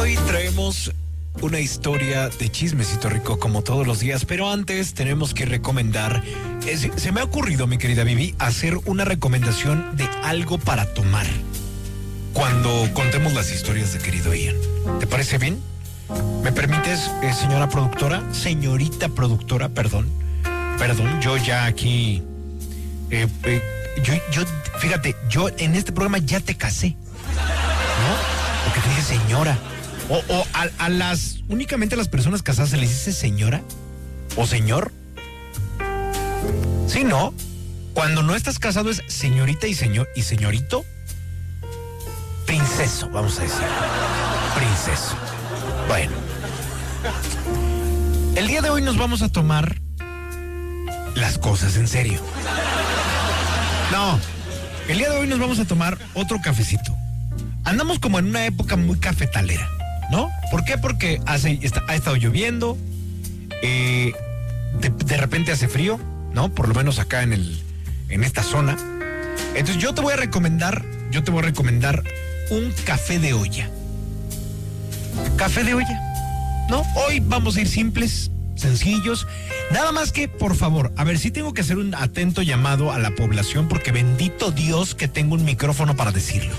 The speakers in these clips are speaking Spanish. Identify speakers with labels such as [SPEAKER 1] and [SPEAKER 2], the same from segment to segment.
[SPEAKER 1] Hoy traemos una historia de chismecito rico como todos los días, pero antes tenemos que recomendar. Se me ha ocurrido, mi querida Vivi, hacer una recomendación de algo para tomar cuando contemos las historias de querido Ian. ¿Te parece bien? ¿Me permites, señora productora? Señorita productora, perdón, yo ya aquí... fíjate, yo en este programa ya te casé, ¿no? Porque te dije señora. O a las, únicamente a las personas casadas se les dice señora o señor. Sí, ¿no? Cuando no estás casado es señorita y señorito. Princeso, vamos a decir. Princeso. Bueno. El día de hoy nos vamos a tomar las cosas en serio. No, el día de hoy nos vamos a tomar otro cafecito. Andamos como en una época muy cafetalera, ¿no? ¿Por qué? Porque ha estado lloviendo, de repente hace frío, ¿no? Por lo menos acá en esta zona. Entonces yo te voy a recomendar un café de olla. Café de olla, ¿no? Hoy vamos a ir simples, sencillos. Nada más que, por favor, a ver, sí tengo que hacer un atento llamado a la población, porque bendito Dios que tengo un micrófono para decirlo.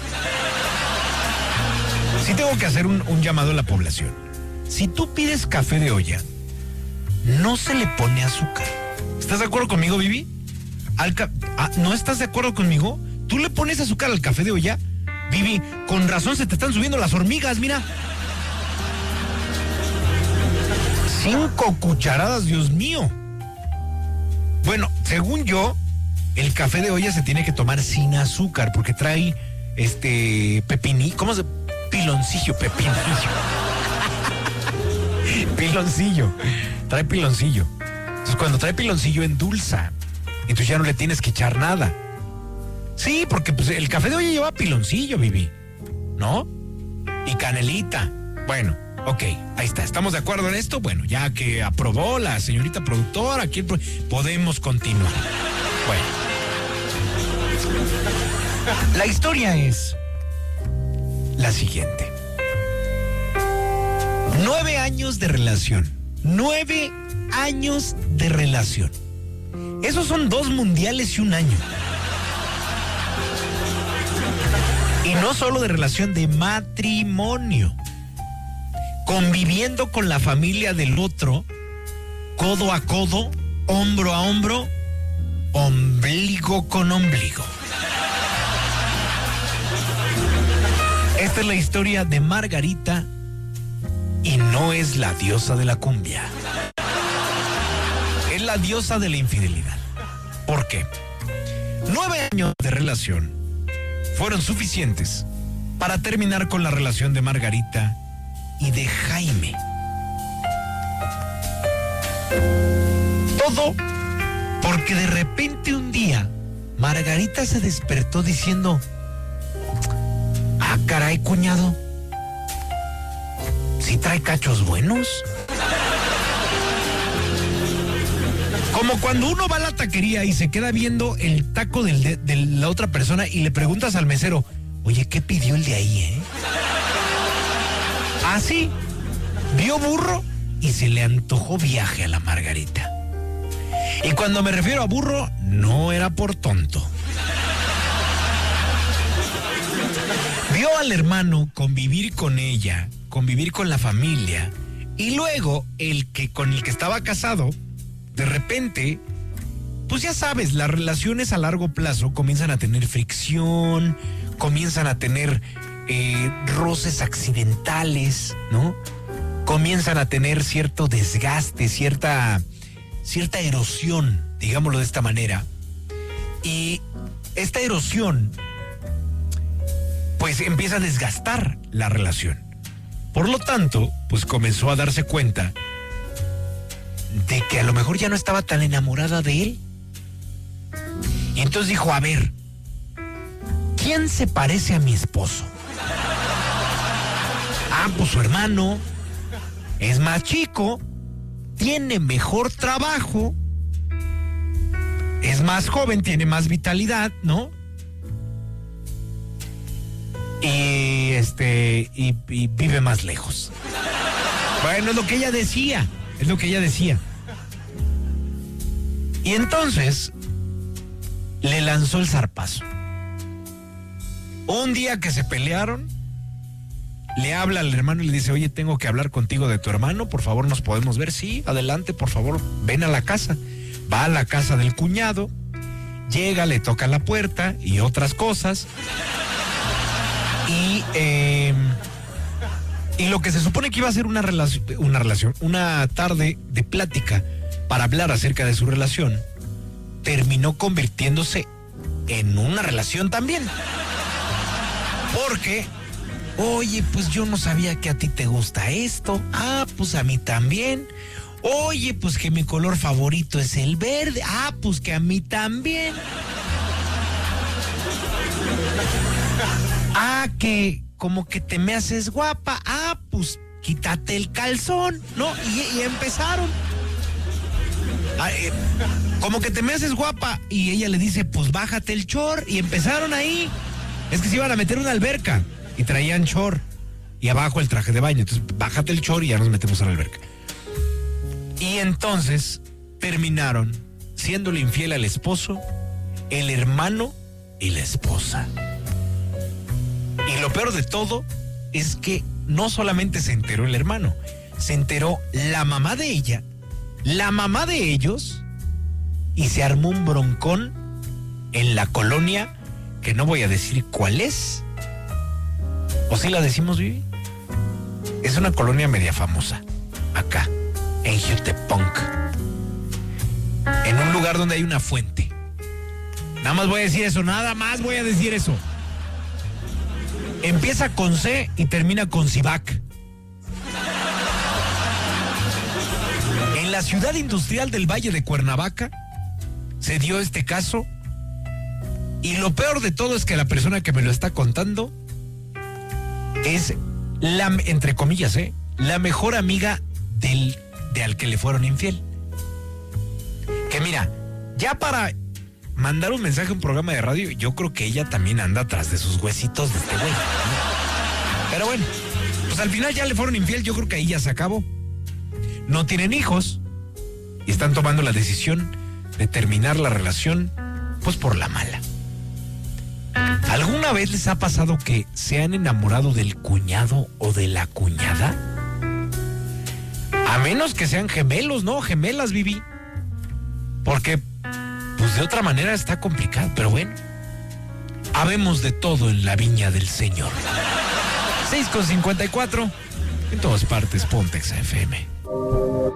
[SPEAKER 1] Sí tengo que hacer un llamado a la población. Si tú pides café de olla, no se le pone azúcar. ¿Estás de acuerdo conmigo, Vivi? ¿No estás de acuerdo conmigo? ¿Tú le pones azúcar al café de olla? Vivi, con razón se te están subiendo las hormigas, mira. 5 cucharadas, Dios mío. Bueno, según yo, el café de olla se tiene que tomar sin azúcar, porque trae ¿cómo se? Piloncillo. Piloncillo. Trae piloncillo. Entonces, cuando trae piloncillo, endulza. Entonces ya no le tienes que echar nada. Sí, porque pues el café de olla lleva piloncillo, Vivi, ¿no? Y canelita. Bueno, ok, ahí está. ¿Estamos de acuerdo en esto? Bueno, ya que aprobó la señorita productora, aquí podemos continuar. Bueno. La historia es la siguiente. 9 años de relación. 9 años de relación. Esos son 2 mundiales y 1 año. Y no solo de relación, de matrimonio. Conviviendo con la familia del otro, codo a codo, hombro a hombro, ombligo con ombligo. Esta es la historia de Margarita, y no es la diosa de la cumbia. Es la diosa de la infidelidad. ¿Por qué? 9 años de relación fueron suficientes para terminar con la relación de Margarita y de Jaime. Todo porque de repente un día Margarita se despertó diciendo: ah, caray, cuñado, ¿sí trae cachos buenos? Como cuando uno va a la taquería y se queda viendo el taco de la otra persona y le preguntas al mesero: oye, ¿qué pidió el de ahí, Así, vio burro y se le antojó viaje a la Margarita. Y cuando me refiero a burro, no era por tonto. Vio al hermano convivir con ella, convivir con la familia, y luego con el que estaba casado, de repente, pues ya sabes, las relaciones a largo plazo comienzan a tener fricción, comienzan a tener roces accidentales, ¿no? Comienzan a tener cierto desgaste, cierta erosión, digámoslo de esta manera. Y esta erosión pues empieza a desgastar la relación. Por lo tanto, pues comenzó a darse cuenta de que a lo mejor ya no estaba tan enamorada de él. Y entonces dijo: a ver, ¿quién se parece a mi esposo? Ah, pues su hermano. Es más chico, tiene mejor trabajo, es más joven, tiene más vitalidad, ¿no? y vive más lejos. Bueno, es lo que ella decía. Y entonces le lanzó el zarpazo. Un día que se pelearon, le habla al hermano y le dice: oye, tengo que hablar contigo de tu hermano, por favor, ¿nos podemos ver? Sí, adelante, por favor, ven a la casa. Va a la casa del cuñado, llega, le toca la puerta y otras cosas. Y lo que se supone que iba a ser una tarde de plática para hablar acerca de su relación, terminó convirtiéndose en una relación también. Porque, oye, pues yo no sabía que a ti te gusta esto. Ah, pues a mí también. Oye, pues que mi color favorito es el verde. Ah, pues que a mí también. Ah, que como que te me haces guapa. Ah, pues quítate el calzón, ¿no? Y empezaron. Como que te me haces guapa. Y ella le dice: pues bájate el short. Y empezaron ahí. Es que se iban a meter una alberca y traían short y abajo el traje de baño. Entonces, bájate el short y ya nos metemos a la alberca. Y entonces terminaron siéndole infiel al esposo, el hermano y la esposa. Y lo peor de todo es que no solamente se enteró el hermano, se enteró la mamá de ella, la mamá de ellos, y se armó un broncón en la colonia, que no voy a decir cuál es. ¿O sí la decimos, Vivi? Es una colonia media famosa, acá, en Jutepunk, en un lugar donde hay una fuente. Nada más voy a decir eso, Empieza con C y termina con Cibac. En la ciudad industrial del Valle de Cuernavaca se dio este caso, y lo peor de todo es que la persona que me lo está contando es entre comillas, la mejor amiga de al que le fueron infiel. Que mira, ya para mandar un mensaje a un programa de radio, yo creo que ella también anda atrás de sus huesitos de este güey, ¿no? Pero bueno, pues al final ya le fueron infiel, yo creo que ahí ya se acabó. No tienen hijos y están tomando la decisión de terminar la relación, pues por la mala. ¿Alguna vez les ha pasado que se han enamorado del cuñado o de la cuñada? A menos que sean gemelos, ¿no? Gemelas, Vivi. Porque, pues de otra manera está complicado, pero bueno. Habemos de todo en la viña del Señor. 6:54. En todas partes, Pontex FM.